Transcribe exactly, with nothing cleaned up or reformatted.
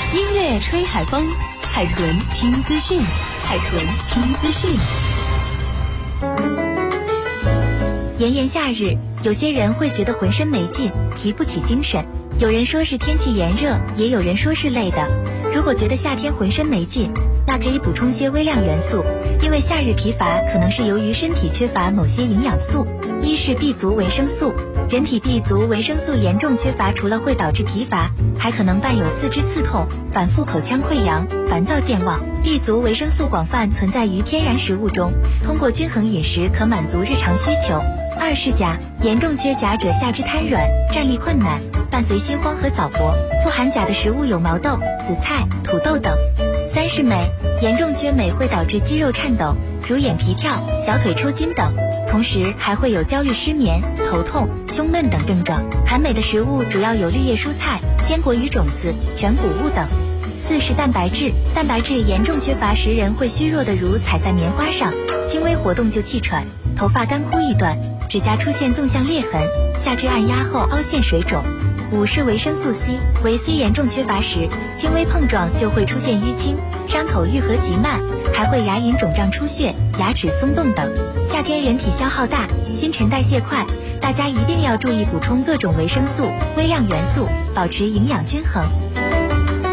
音乐吹海风，海豚听资讯，海豚听资讯。 炎炎夏日，有些人会觉得浑身没劲，提不起精神。有人说是天气炎热，也有人说是累的。如果觉得夏天浑身没劲，那可以补充些微量元素，因为夏日疲乏可能是由于身体缺乏某些营养素。一是 B 族维生素，人体 B 族维生素严重缺乏，除了会导致疲乏，还可能伴有四肢刺痛、反复口腔溃疡、烦躁健忘。B 族维生素广泛存在于天然食物中，通过均衡饮食可满足日常需求。二是钾，严重缺钾者下肢瘫软、站立困难，伴随心慌和早搏。富含钾的食物有毛豆、紫菜、土豆等。三是镁，严重缺镁会导致肌肉颤抖，如眼皮跳、小腿抽筋等，同时还会有焦虑、失眠、头痛、胸闷等症状。含镁的食物主要有绿叶蔬菜、坚果与种子、全谷物等。四是蛋白质，蛋白质严重缺乏时人会虚弱的如踩在棉花上，轻微活动就气喘，头发干枯易断，指甲出现纵向裂痕，下肢按压后凹陷水肿。五是维生素 C， 维 C 严重缺乏时，轻微碰撞就会出现淤青，伤口愈合极慢，还会牙龈肿胀出血、牙齿松动等。夏天人体消耗大，新陈代谢快，大家一定要注意补充各种维生素、微量元素，保持营养均衡。